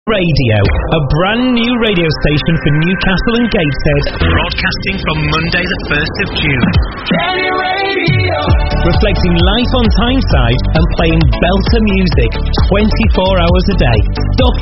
Radio, a brand new radio station for Newcastle and Gateshead, broadcasting from Monday the 1st of June. Kenny Radio! Reflecting life on Tyneside and playing belter music 24 hours a day. Stop